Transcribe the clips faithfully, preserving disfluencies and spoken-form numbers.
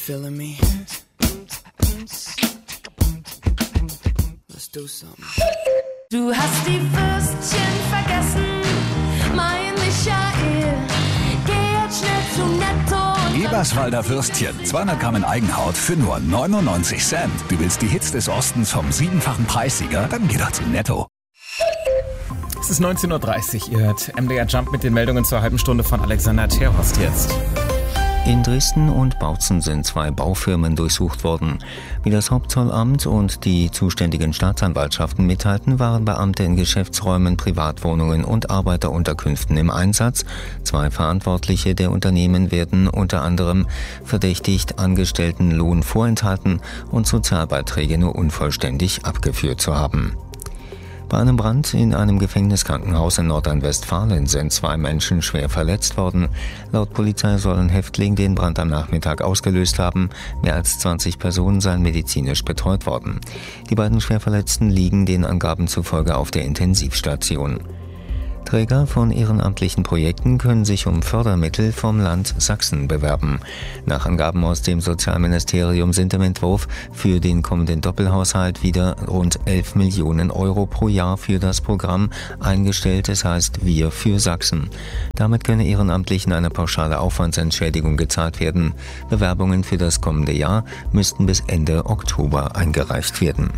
feeling me? Let's do something. Du hast die Würstchen vergessen, mein Michael. Geh jetzt schnell zu Netto. Eberswalder Würstchen, zweihundert Gramm in Eigenhaut für nur neunundneunzig Cent. Du willst die Hits des Ostens vom siebenfachen Preissieger? Dann geh doch zu Netto. Es ist neunzehn Uhr dreißig, ihr hört M D R Jump mit den Meldungen zur halben Stunde von Alexander Terhorst jetzt. In Dresden und Bautzen sind zwei Baufirmen durchsucht worden. Wie das Hauptzollamt und die zuständigen Staatsanwaltschaften mitteilten, waren Beamte in Geschäftsräumen, Privatwohnungen und Arbeiterunterkünften im Einsatz. Zwei Verantwortliche der Unternehmen werden unter anderem verdächtigt, Angestelltenlohn vorenthalten und Sozialbeiträge nur unvollständig abgeführt zu haben. Bei einem Brand in einem Gefängniskrankenhaus in Nordrhein-Westfalen sind zwei Menschen schwer verletzt worden. Laut Polizei sollen Häftlinge den Brand am Nachmittag ausgelöst haben. Mehr als zwanzig Personen seien medizinisch betreut worden. Die beiden Schwerverletzten liegen den Angaben zufolge auf der Intensivstation. Träger von ehrenamtlichen Projekten können sich um Fördermittel vom Land Sachsen bewerben. Nach Angaben aus dem Sozialministerium sind im Entwurf für den kommenden Doppelhaushalt wieder rund elf Millionen Euro pro Jahr für das Programm eingestellt, das heißt Wir für Sachsen. Damit könne Ehrenamtlichen eine pauschale Aufwandsentschädigung gezahlt werden. Bewerbungen für das kommende Jahr müssten bis Ende Oktober eingereicht werden.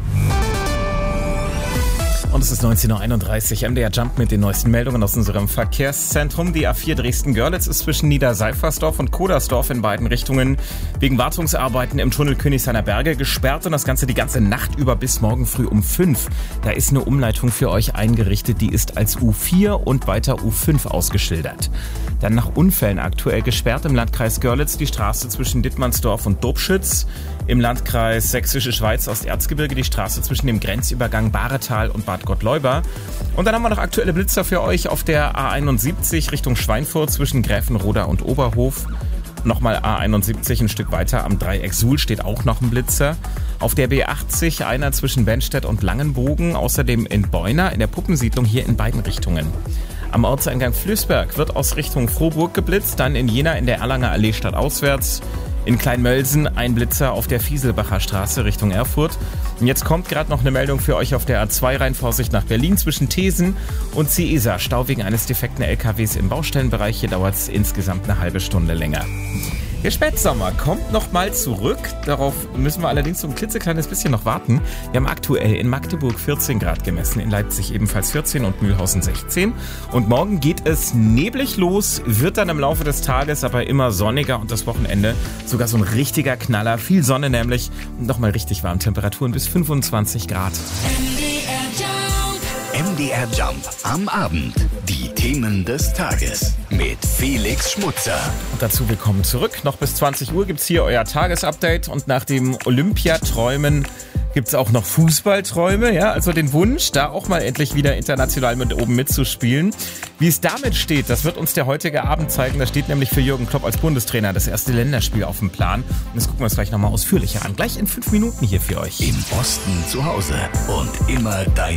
Und es ist neunzehn Uhr einunddreißig, M D R Jump mit den neuesten Meldungen aus unserem Verkehrszentrum. Die A vier Dresden-Görlitz ist zwischen Niederseifersdorf und Kodersdorf in beiden Richtungen wegen Wartungsarbeiten im Tunnel Königshainer Berge gesperrt und das Ganze die ganze Nacht über bis morgen früh um fünf. Da ist eine Umleitung für euch eingerichtet, die ist als U vier und weiter U fünf ausgeschildert. Dann nach Unfällen aktuell gesperrt im Landkreis Görlitz die Straße zwischen Dittmannsdorf und Dobschütz. Im Landkreis Sächsische Schweiz Osterzgebirge die Straße zwischen dem Grenzübergang Bahretal und Bad Gottleuba. Und dann haben wir noch aktuelle Blitzer für euch auf der A einundsiebzig Richtung Schweinfurt zwischen Gräfenroda und Oberhof. Nochmal A einundsiebzig ein Stück weiter am Dreieck Suhl steht auch noch ein Blitzer. Auf der B achtzig einer zwischen Bennstedt und Langenbogen, außerdem in Beuna in der Puppensiedlung hier in beiden Richtungen. Am Ortseingang Flüßberg wird aus Richtung Frohburg geblitzt, dann in Jena in der Erlanger Allee stadtauswärts. In Kleinmölsen ein Blitzer auf der Fieselbacher Straße Richtung Erfurt. Und jetzt kommt gerade noch eine Meldung für euch auf der A zwei Rheinvorsicht nach Berlin zwischen Thesen und Ciesa. Stau wegen eines defekten L K Ws im Baustellenbereich. Hier dauert es insgesamt eine halbe Stunde länger. Der Spätsommer kommt noch mal zurück. Darauf müssen wir allerdings so ein klitzekleines bisschen noch warten. Wir haben aktuell in Magdeburg vierzehn Grad gemessen, in Leipzig ebenfalls vierzehn und Mühlhausen sechzehn. Und morgen geht es neblig los, wird dann im Laufe des Tages aber immer sonniger und das Wochenende sogar so ein richtiger Knaller. Viel Sonne nämlich und nochmal richtig warm. Temperaturen bis fünfundzwanzig Grad. M D R Jump am Abend. Die Themen des Tages mit Felix Schmutzer. Und dazu willkommen zurück. Noch bis zwanzig Uhr gibt's hier euer Tagesupdate und nach dem Olympiaträumen gibt's auch noch Fußballträume, ja, also den Wunsch, da auch mal endlich wieder international mit oben mitzuspielen. Wie es damit steht, das wird uns der heutige Abend zeigen. Da steht nämlich für Jürgen Klopp als Bundestrainer das erste Länderspiel auf dem Plan. Und das gucken wir uns gleich nochmal ausführlicher an. Gleich in fünf Minuten hier für euch. Im Osten zu Hause und immer dein